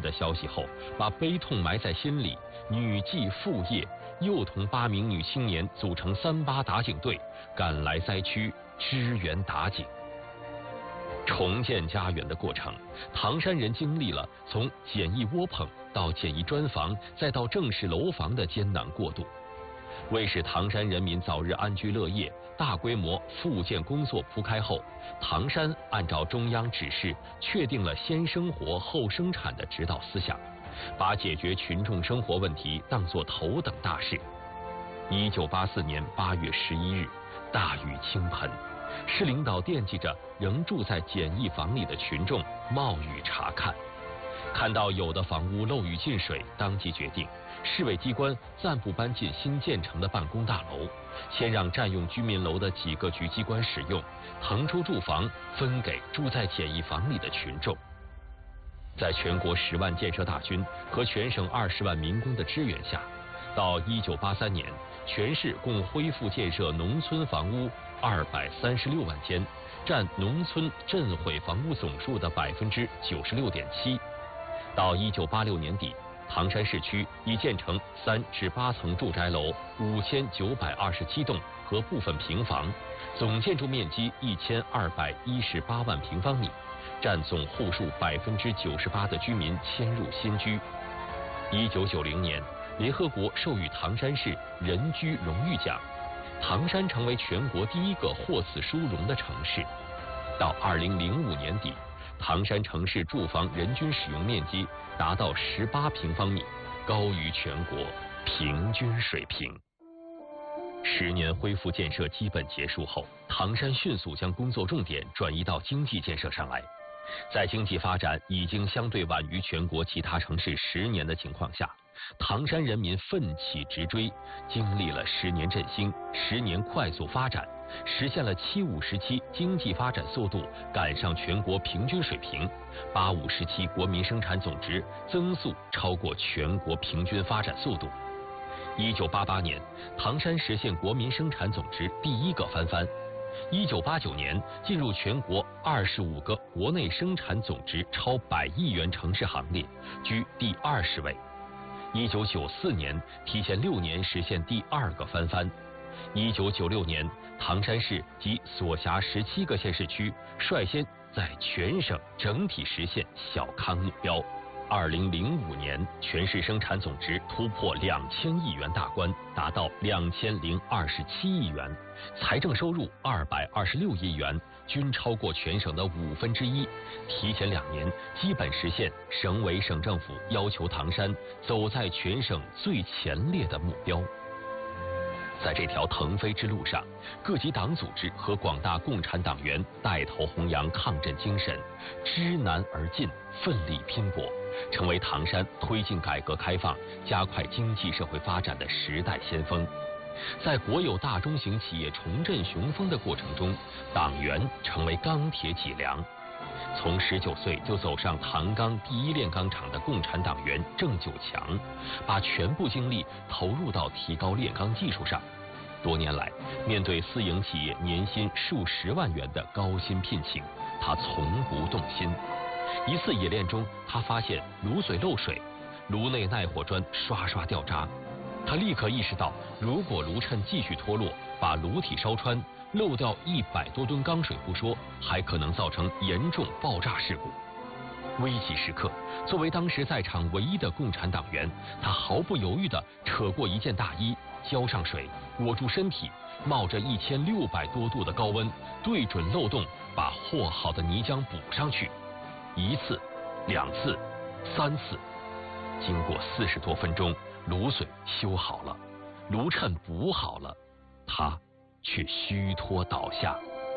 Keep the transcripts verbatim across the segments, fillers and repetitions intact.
的消息后，把悲痛埋在心里，女继父业，又同八名女青年组成三八打井队，赶来灾区支援打井。重建家园的过程，唐山人经历了从简易窝棚到简易砖房，再到正式楼房的艰难过渡。为使唐山人民早日安居乐业，大规模复建工作铺开后，唐山按照中央指示，确定了先生活后生产的指导思想，把解决群众生活问题当作头等大事。一九八四年八月十一日，大雨倾盆，市领导惦记着仍住在简易房里的群众，冒雨查看。看到有的房屋漏雨进水，当即决定市委机关暂不搬进新建成的办公大楼，先让占用居民楼的几个局机关使用，腾出住房分给住在简易房里的群众。在全国十万建设大军和全省二十万民工的支援下，到一九八三年，全市共恢复建设农村房屋二百三十六万间，占农村镇毁房屋总数的百分之九十六点七。到一九八六年底，唐山市区已建成三至八层住宅楼五千九百二十七栋和部分平房，总建筑面积一千二百一十八万平方米，占总户数百分之九十八的居民迁入新居。一九九零年，联合国授予唐山市人居荣誉奖，唐山成为全国第一个获此殊荣的城市。到二零零五年底，唐山城市住房人均使用面积达到十八平方米，高于全国平均水平。十年恢复建设基本结束后，唐山迅速将工作重点转移到经济建设上来。在经济发展已经相对晚于全国其他城市十年的情况下，唐山人民奋起直追，经历了十年振兴、十年快速发展，实现了七五时期经济发展速度赶上全国平均水平，八五时期国民生产总值增速超过全国平均发展速度。一九八八年，唐山实现国民生产总值第一个翻番。一九八九年，进入全国二十五个国内生产总值超百亿元城市行列，居第二十位。一九九四年，提前六年实现第二个翻番。一九九六年，唐山市及所辖十七个县市区率先在全省整体实现小康目标。二零零五年，全市生产总值突破两千亿元大关，达到两千零二十七亿元，财政收入二百二十六亿元，均超过全省的五分之一，提前两年基本实现省委省政府要求唐山走在全省最前列的目标。在这条腾飞之路上，各级党组织和广大共产党员带头弘扬抗震精神，知难而进，奋力拼搏，成为唐山推进改革开放、加快经济社会发展的时代先锋。在国有大中型企业重振雄风的过程中，党员成为钢铁脊梁。从十九岁就走上唐钢第一炼钢厂的共产党员郑九强，把全部精力投入到提高炼钢技术上。多年来，面对私营企业年薪数十万元的高薪聘请，他从不动心。一次冶炼中，他发现炉嘴漏水，炉内耐火砖刷刷掉渣。他立刻意识到，如果炉衬继续脱落，把炉体烧穿，漏掉一百多吨钢水不说，还可能造成严重爆炸事故。危急时刻，作为当时在场唯一的共产党员，他毫不犹豫地扯过一件大衣，浇上水，裹住身体，冒着一千六百多度的高温，对准漏洞，把和好的泥浆补上去。一次，两次，三次，经过四十多分钟，炉嘴修好了，炉衬补好了，他却虚脱倒下。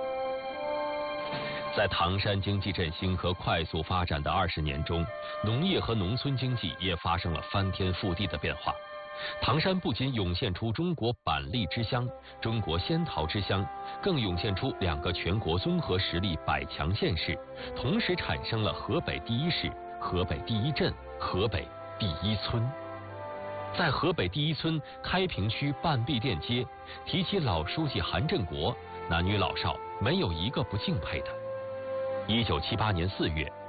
在唐山经济振兴和快速发展的二十年中，农业和农村经济也发生了翻天覆地的变化。唐山不仅涌现出中国板栗之乡、中国仙桃之乡，更涌现出两个全国综合实力百强县市，同时产生了河北第一市、河北第一镇、河北第一村。在河北第一村开平区半壁店街，提起老书记韩振国，男女老少没有一个不敬佩的。一九七八年四月，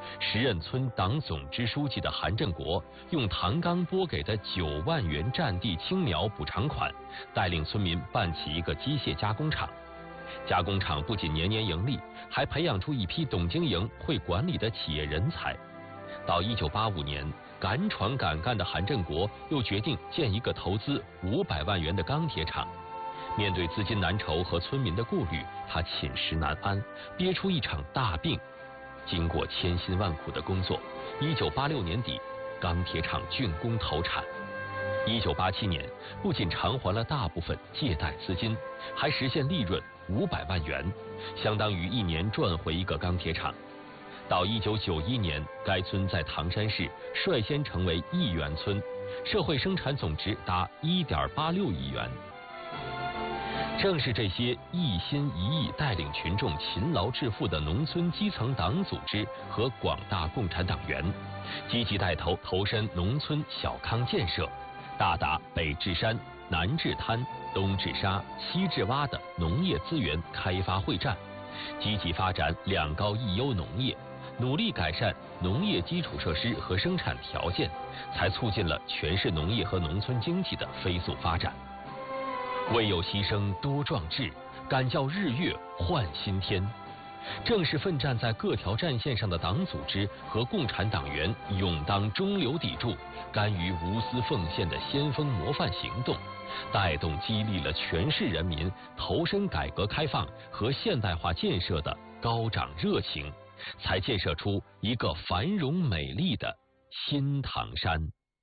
时任村党总支书记的韩振国用唐刚拨给的九万元战地青苗补偿款，带领村民办起一个机械加工厂。加工厂不仅年年盈利，还培养出一批懂经营、会管理的企业人才。到一九八五年，敢闯敢干的韩振国又决定建一个投资五百万元的钢铁厂。面对资金难筹和村民的顾虑，他寝食难安，憋出一场大病。经过千辛万苦的工作，一九八六年底，钢铁厂竣工投产。一九八七年，不仅偿还了大部分借贷资金，还实现利润五百万元，相当于一年赚回一个钢铁厂。到一九九一年，该村在唐山市率先成为亿元村，社会生产总值达一点八六亿元。正是这些一心一意带领群众勤劳致富的农村基层党组织和广大共产党员，积极带头投身农村小康建设，大打北治山、南治滩、东治沙、西治洼的农业资源开发会战，积极发展两高一优农业，努力改善农业基础设施和生产条件，才促进了全市农业和农村经济的飞速发展。唯有牺牲多壮志，敢叫日月换新天。正是奋战在各条战线上的党组织和共产党员勇当中流砥柱，甘于无私奉献的先锋模范行动，带动激励了全市人民投身改革开放和现代化建设的高涨热情，才建设出一个繁荣美丽的新唐山。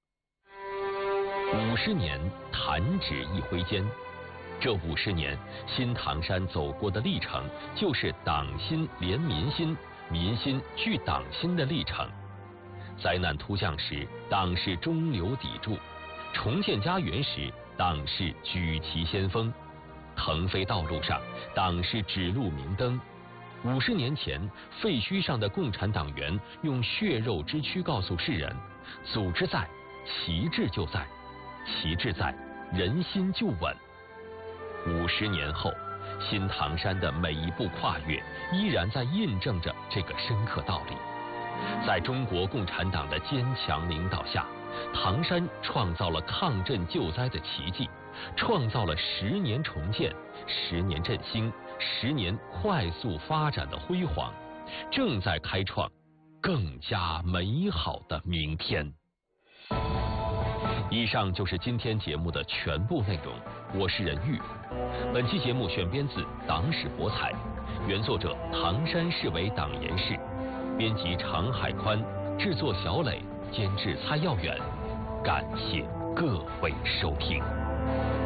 五十年，弹指一挥间。这五十年，新唐山走过的历程，就是党心连民心、民心聚党心的历程。灾难突降时，党是中流砥柱；重建家园时，党是举旗先锋；腾飞道路上，党是指路明灯。五十年前，废墟上的共产党员用血肉之躯告诉世人：组织在，旗帜就在；旗帜在，人心就稳。五十年后，新唐山的每一步跨越，依然在印证着这个深刻道理。在中国共产党的坚强领导下，唐山创造了抗震救灾的奇迹，创造了十年重建、十年振兴、十年快速发展的辉煌，正在开创更加美好的明天。以上就是今天节目的全部内容，我是任玉。本期节目选编自《党史博采》，原作者唐山市委党研室，编辑常海宽，制作小磊，监制蔡耀远。感谢各位收听。